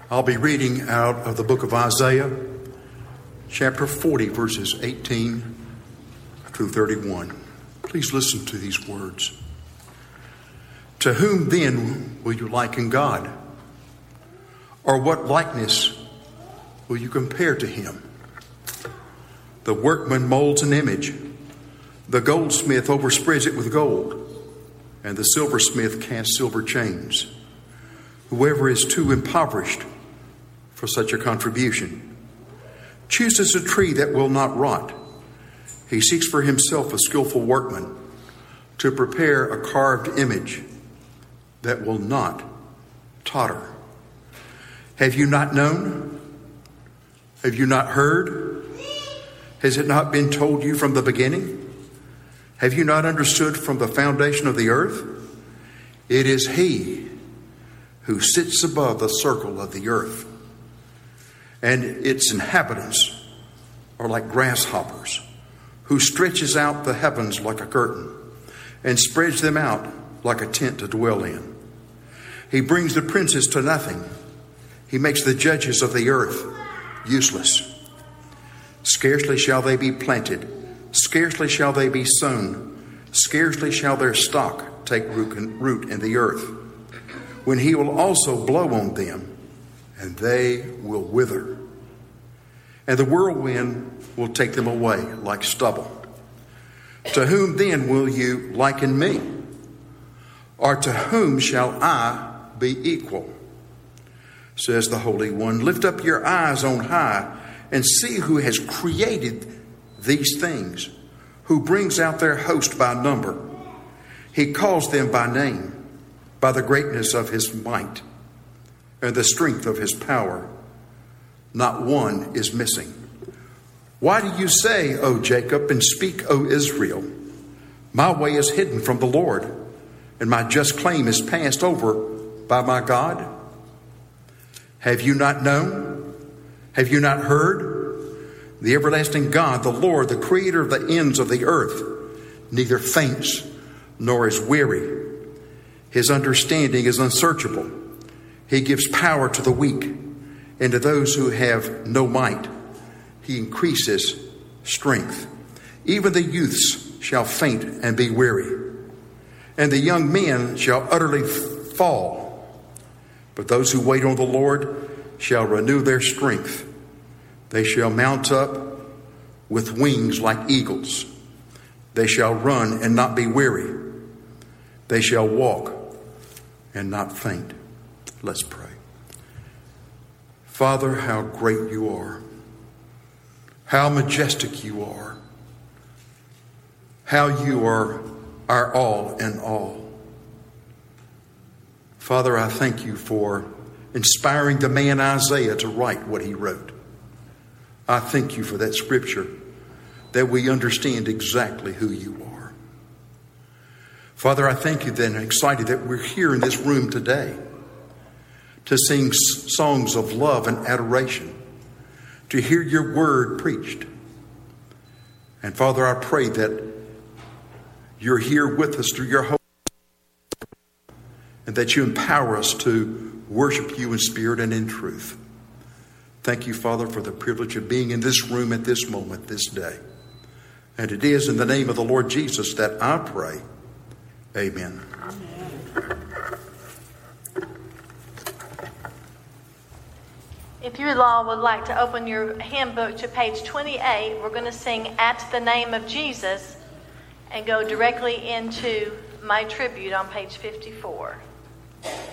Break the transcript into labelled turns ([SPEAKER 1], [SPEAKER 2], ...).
[SPEAKER 1] I'll be reading out of the book of Isaiah, chapter 40, verses 18 through 31. Please listen to these words. To whom then will you liken God? Or what likeness will you compare to him? The workman molds an image. The goldsmith overspreads it with gold, and the silversmith casts silver chains. Whoever is too impoverished for such a contribution chooses a tree that will not rot. He seeks for himself a skillful workman to prepare a carved image that will not totter. Have you not known? Have you not heard? Has it not been told you from the beginning? Have you not understood from the foundation of the earth? It is he who sits above the circle of the earth, and its inhabitants are like grasshoppers, who stretches out the heavens like a curtain and spreads them out like a tent to dwell in. He brings the princes to nothing. He makes the judges of the earth useless. Scarcely shall they be planted, scarcely shall they be sown, scarcely shall their stock take root in the earth, when he will also blow on them, and they will wither. And the whirlwind will take them away like stubble. To whom then will you liken me? Or to whom shall I be equal? Says the Holy One, lift up your eyes on high and see who has created these things, who brings out their host by number. He calls them by name, by the greatness of his might and the strength of his power. Not one is missing. Why do you say, O Jacob, and speak, O Israel? My way is hidden from the Lord, and my just claim is passed over by my God. Have you not known? Have you not heard? The everlasting God, the Lord, the creator of the ends of the earth, neither faints nor is weary. His understanding is unsearchable. He gives power to the weak, and to those who have no might, he increases strength. Even the youths shall faint and be weary, and the young men shall utterly fall. But those who wait on the Lord shall renew their strength. They shall mount up with wings like eagles. They shall run and not be weary. They shall walk and not faint. Let's pray. Father, how great you are. How majestic you are. How you are our all in all. Father, I thank you for inspiring the man Isaiah to write what he wrote. I thank you for that scripture, that we understand exactly who you are. Father, I thank you then, excited that we're here in this room today to sing songs of love and adoration, to hear your word preached. And Father, I pray that you're here with us through your Holy Spirit, and that you empower us to worship you in spirit and in truth. Thank you, Father, for the privilege of being in this room at this moment, this day. And it is in the name of the Lord Jesus that I pray. Amen.
[SPEAKER 2] If you all would like to open your handbook to page 28, we're going to sing At the Name of Jesus and go directly into my tribute on page 54.